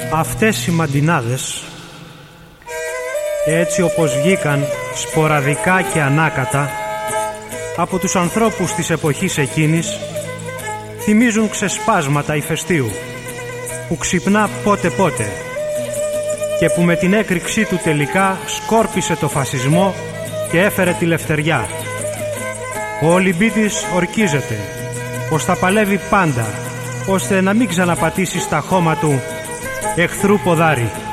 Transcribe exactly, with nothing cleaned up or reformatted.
Αυτές οι μαντινάδες, έτσι όπως βγήκαν σποραδικά και ανάκατα από τους ανθρώπους της εποχής εκείνης, θυμίζουν ξεσπάσματα ηφαιστείου που ξυπνά πότε πότε και που με την έκρηξή του τελικά σκόρπισε το φασισμό και έφερε τη λευτεριά. Ο Ολυμπίτης ορκίζεται πως θα παλεύει πάντα ώστε να μην ξαναπατήσει στα χώμα του εχθρού ποδάρι.